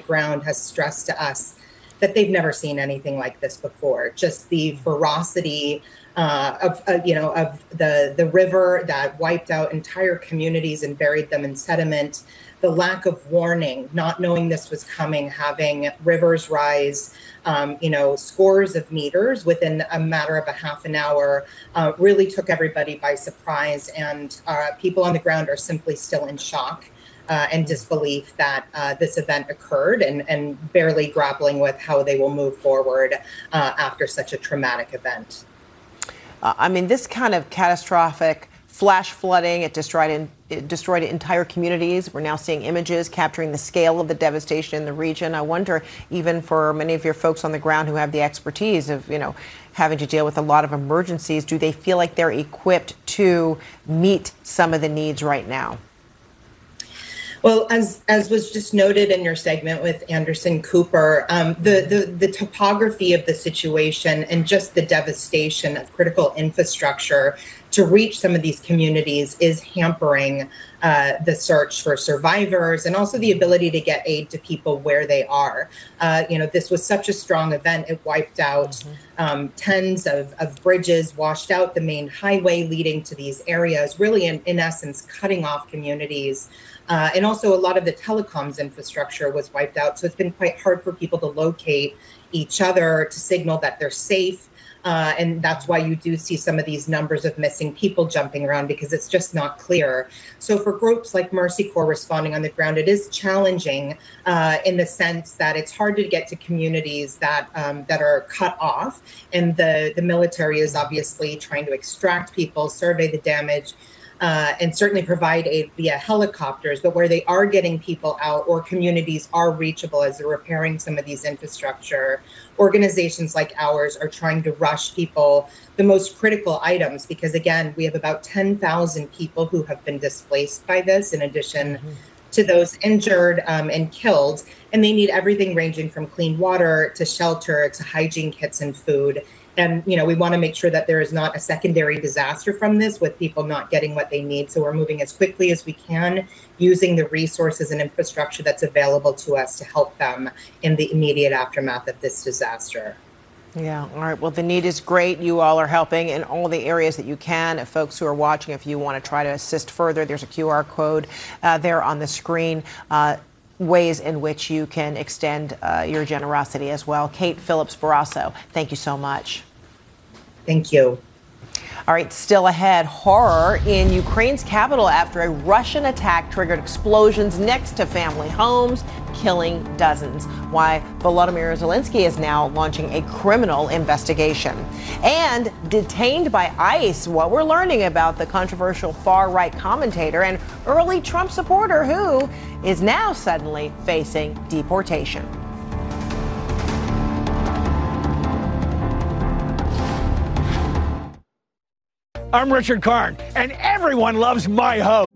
ground has stressed to us that they've never seen anything like this before. Just the ferocity of the river that wiped out entire communities and buried them in sediment, the lack of warning, not knowing this was coming, having rivers rise, scores of meters within a matter of a half an hour, really took everybody by surprise. And people on the ground are simply still in shock and disbelief that this event occurred, and barely grappling with how they will move forward after such a traumatic event. This kind of catastrophic flash flooding, it destroyed entire communities. We're now seeing images capturing the scale of the devastation in the region. I wonder, even for many of your folks on the ground who have the expertise of, having to deal with a lot of emergencies, do they feel like they're equipped to meet some of the needs right now? Well, as was just noted in your segment with Anderson Cooper, the topography of the situation and just the devastation of critical infrastructure to reach some of these communities is hampering the search for survivors and also the ability to get aid to people where they are. This was such a strong event. It wiped out tens of bridges, washed out the main highway leading to these areas, really in essence, cutting off communities. And also a lot of the telecoms infrastructure was wiped out. So it's been quite hard for people to locate each other, to signal that they're safe. And that's why you do see some of these numbers of missing people jumping around, because it's just not clear. So for groups like Mercy Corps responding on the ground, it is challenging in the sense that it's hard to get to communities that are cut off. And the military is obviously trying to extract people, survey the damage, and certainly provide aid via helicopters. But where they are getting people out, or communities are reachable as they're repairing some of these infrastructure, organizations like ours are trying to rush people the most critical items, because again, we have about 10,000 people who have been displaced by this, in addition to those injured and killed. And they need everything ranging from clean water to shelter to hygiene kits and food. And, we want to make sure that there is not a secondary disaster from this with people not getting what they need. So we're moving as quickly as we can, using the resources and infrastructure that's available to us to help them in the immediate aftermath of this disaster. Yeah. All right. Well, the need is great. You all are helping in all the areas that you can. Folks who are watching, if you want to try to assist further, there's a QR code there on the screen. Ways in which you can extend your generosity as well. Kate Phillips Barrasso, thank you so much. Thank you. All right, still ahead, horror in Ukraine's capital after a Russian attack triggered explosions next to family homes, killing dozens. Why Volodymyr Zelensky is now launching a criminal investigation. And detained by ICE, what we're learning about the controversial far-right commentator and early Trump supporter who is now suddenly facing deportation. I'm Richard Karn, and everyone loves my host.